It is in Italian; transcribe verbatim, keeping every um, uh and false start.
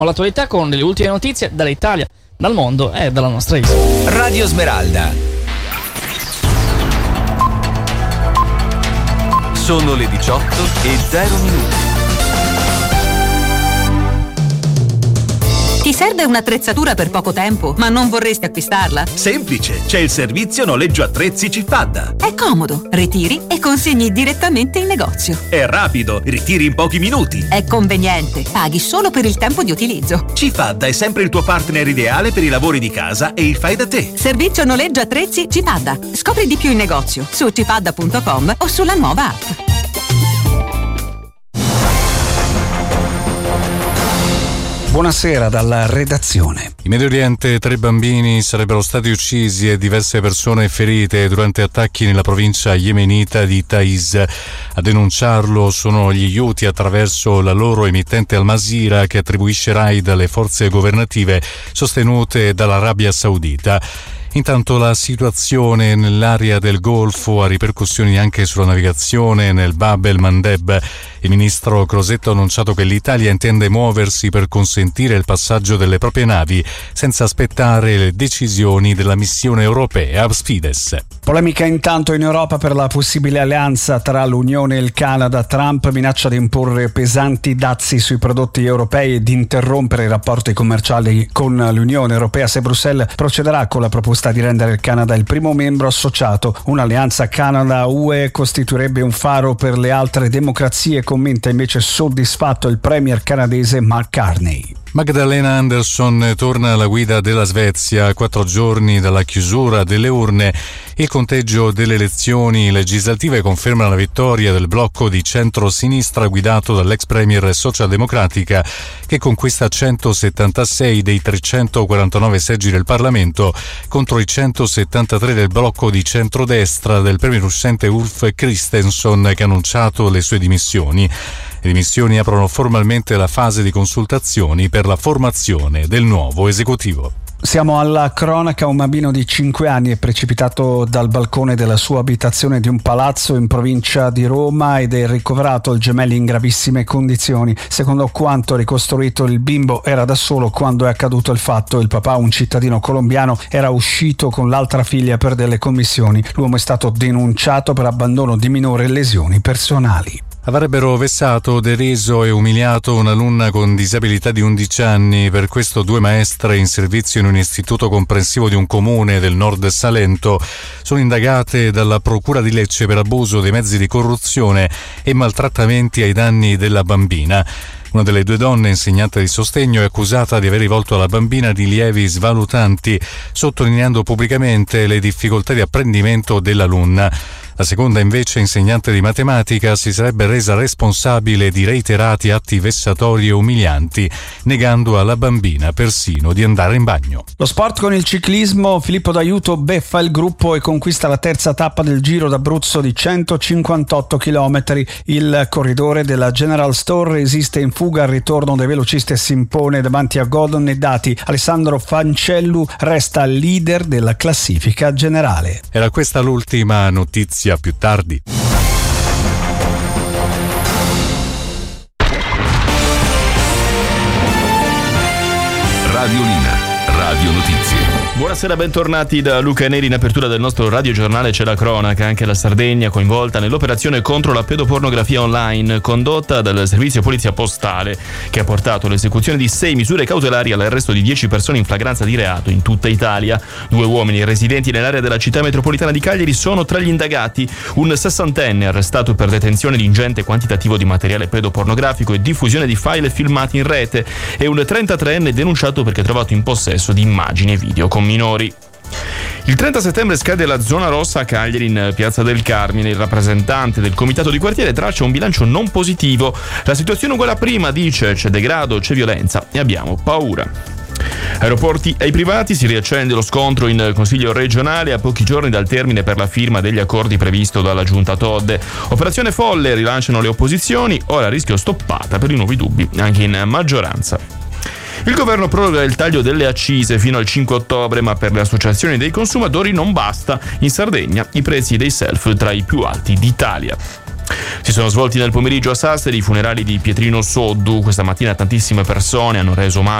l'attualità con le ultime notizie dall'Italia, dal mondo e dalla nostra isola. Radio Smeralda. Sono le diciotto e zero minuti. Ti serve un'attrezzatura per poco tempo, ma non vorresti acquistarla? Semplice, c'è il servizio noleggio attrezzi Cifadda. È comodo, ritiri e consegni direttamente in negozio. È rapido, ritiri in pochi minuti. È conveniente, paghi solo per il tempo di utilizzo. Cifadda è sempre il tuo partner ideale per i lavori di casa e il fai da te. Servizio noleggio attrezzi Cifadda. Scopri di più in negozio su cifadda punto com o sulla nuova app. Buonasera dalla redazione. In Medio Oriente tre bambini sarebbero stati uccisi e diverse persone ferite durante attacchi nella provincia yemenita di Taiz. A denunciarlo sono gli Houthi attraverso la loro emittente Al Masira, che attribuisce raid alle forze governative sostenute dall'Arabia Saudita. Intanto la situazione nell'area del Golfo ha ripercussioni anche sulla navigazione nel Bab el-Mandeb. Il ministro Crosetto ha annunciato che l'Italia intende muoversi per consentire il passaggio delle proprie navi senza aspettare le decisioni della missione europea Fides. Polemica intanto in Europa per la possibile alleanza tra l'Unione e il Canada. Trump minaccia di imporre pesanti dazi sui prodotti europei e di interrompere i rapporti commerciali con l'Unione Europea se Bruxelles procederà con la proposta di rendere il Canada il primo membro associato. Un'alleanza Canada-U E costituirebbe un faro per le altre democrazie, commenta invece soddisfatto il premier canadese Mark Carney. Magdalena Andersson torna alla guida della Svezia a quattro giorni dalla chiusura delle urne. Il conteggio delle elezioni legislative conferma la vittoria del blocco di centro-sinistra guidato dall'ex premier socialdemocratica, che conquista centosettantasei dei trecentoquarantanove seggi del Parlamento contro i centosettantatré del blocco di centrodestra del premier uscente Ulf Kristersson, che ha annunciato le sue dimissioni. Le dimissioni aprono formalmente la fase di consultazioni per la formazione del nuovo esecutivo. Siamo alla cronaca. Un bambino di cinque anni è precipitato dal balcone della sua abitazione di un palazzo in provincia di Roma ed è ricoverato al Gemelli in gravissime condizioni. Secondo quanto ricostruito, il bimbo era da solo quando è accaduto il fatto. Il papà, un cittadino colombiano, era uscito con l'altra figlia per delle commissioni. L'uomo è stato denunciato per abbandono di minore e lesioni personali. Avrebbero vessato, deriso e umiliato un'alunna con disabilità di undici anni. Per questo due maestre in servizio in un istituto comprensivo di un comune del nord Salento sono indagate dalla procura di Lecce per abuso dei mezzi di corruzione e maltrattamenti ai danni della bambina. Una delle due donne, insegnante di sostegno, è accusata di aver rivolto alla bambina rilievi svalutanti, sottolineando pubblicamente le difficoltà di apprendimento dell'alunna. La seconda, invece, insegnante di matematica, si sarebbe resa responsabile di reiterati atti vessatori e umilianti, negando alla bambina persino di andare in bagno. Lo sport con il ciclismo. Filippo D'Aiuto beffa il gruppo e conquista la terza tappa del Giro d'Abruzzo di centocinquantotto chilometri. Il corridore della General Store resiste in fuga al ritorno dei velocisti e si impone davanti a Godon e Dati. Alessandro Fancellu resta leader della classifica generale. Era questa l'ultima notizia. Più tardi. Radiolina, Radio Notizie. Buonasera, bentornati da Luca Neri. In apertura del nostro radiogiornale c'è la cronaca. Anche la Sardegna coinvolta nell'operazione contro la pedopornografia online condotta dal servizio polizia postale, che ha portato all'esecuzione di sei misure cautelari all'arresto di dieci persone in flagranza di reato in tutta Italia. Due uomini residenti nell'area della città metropolitana di Cagliari sono tra gli indagati. Un sessantenne arrestato per detenzione di ingente quantitativo di materiale pedopornografico e diffusione di file filmati in rete, e un trentatreenne denunciato perché trovato in possesso di immagini e video con minori. Il trenta settembre scade la zona rossa a Cagliari in Piazza del Carmine. Il rappresentante del comitato di quartiere traccia un bilancio non positivo. La situazione è uguale a prima, dice, c'è degrado, c'è violenza e abbiamo paura. Aeroporti ai privati, si riaccende lo scontro in Consiglio regionale a pochi giorni dal termine per la firma degli accordi previsto dalla giunta Todde. Operazione folle, rilanciano le opposizioni, ora rischio stoppata per i nuovi dubbi anche in maggioranza. Il governo proroga il taglio delle accise fino al cinque ottobre, ma per le associazioni dei consumatori non basta. In Sardegna i prezzi dei self tra i più alti d'Italia. Si sono svolti nel pomeriggio a Sassari i funerali di Pietrino Soddu. Questa mattina tantissime persone hanno reso omaggio